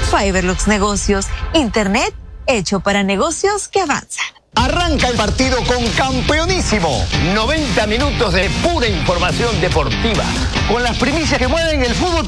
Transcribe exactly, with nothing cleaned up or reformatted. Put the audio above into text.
Fiberlux Negocios, Internet hecho para negocios que avanzan. Arranca el partido con Campeonísimo. noventa minutos de pura información deportiva, con las primicias que mueven el fútbol.